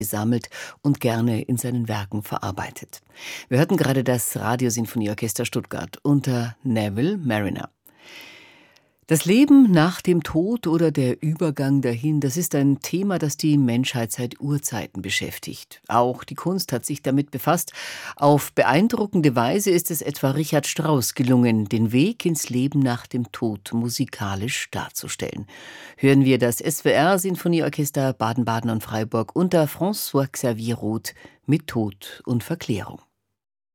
sammelt und gerne in seinen Werken verarbeitet. Wir hörten gerade das Radiosinfonieorchester Stuttgart unter Neville Marriner. Das Leben nach dem Tod oder der Übergang dahin, das ist ein Thema, das die Menschheit seit Urzeiten beschäftigt. Auch die Kunst hat sich damit befasst. Auf beeindruckende Weise ist es etwa Richard Strauss gelungen, den Weg ins Leben nach dem Tod musikalisch darzustellen. Hören wir das SWR-Sinfonieorchester Baden-Baden und Freiburg unter François Xavier Roth mit Tod und Verklärung.